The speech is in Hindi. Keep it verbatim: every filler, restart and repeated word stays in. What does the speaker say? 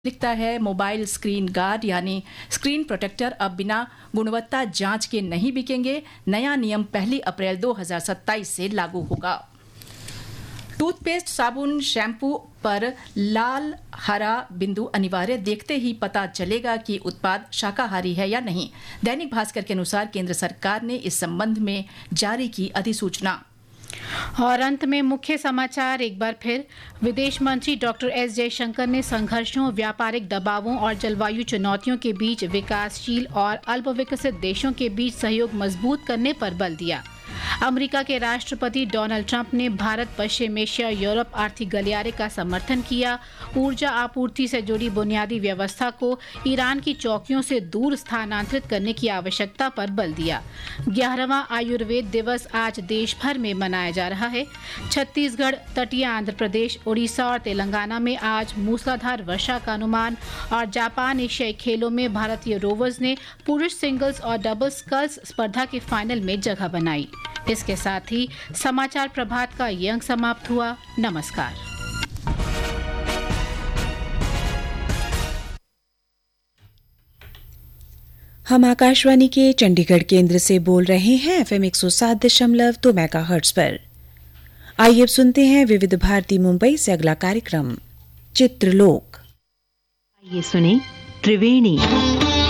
लिखता है मोबाइल स्क्रीन गार्ड यानी स्क्रीन प्रोटेक्टर अब बिना गुणवत्ता जांच के नहीं बिकेंगे। नया नियम पहली अप्रैल दो हज़ार सत्ताईस से लागू होगा। टूथपेस्ट, साबुन, शैम्पू पर लाल हरा बिंदु अनिवार्य, देखते ही पता चलेगा कि उत्पाद शाकाहारी है या नहीं। दैनिक भास्कर के अनुसार केंद्र सरकार ने इस संबंध में जारी की अधिसूचना। और अंत में मुख्य समाचार एक बार फिर। विदेश मंत्री डॉक्टर एस जयशंकर ने संघर्षों, व्यापारिक दबावों और जलवायु चुनौतियों के बीच विकासशील और अल्पविकसित देशों के बीच सहयोग मजबूत करने पर बल दिया। अमेरिका के राष्ट्रपति डोनाल्ड ट्रंप ने भारत, पश्चिम एशिया, यूरोप आर्थिक गलियारे का समर्थन किया। ऊर्जा आपूर्ति से जुड़ी बुनियादी व्यवस्था को ईरान की चौकियों से दूर स्थानांतरित करने की आवश्यकता पर बल दिया। ग्यारहवां आयुर्वेद दिवस आज देश भर में मनाया जा रहा है। छत्तीसगढ़, तटीय आंध्र प्रदेश, उड़ीसा और तेलंगाना में आज मूसलाधार वर्षा का अनुमान। और जापान एशियाई खेलों में भारतीय रोवर्स ने पुरुष सिंगल्स और डबल स्कल्स स्पर्धा के फाइनल में जगह बनाई। इसके साथ ही समाचार प्रभात का ये अंक समाप्त हुआ। नमस्कार। हम आकाशवाणी के चंडीगढ़ केंद्र से बोल रहे हैं एफएम एक सौ सात दशमलव दो मेगाहर्ट्ज पर। आइए अब सुनते हैं विविध भारती मुंबई से अगला कार्यक्रम चित्रलोक। आइए सुने त्रिवेणी।